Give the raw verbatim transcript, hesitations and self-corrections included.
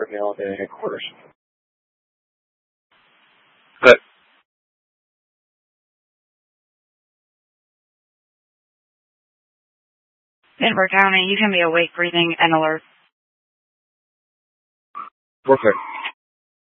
right now in headquarters. Good. Denver County, you can be awake, breathing, and alert. Perfect.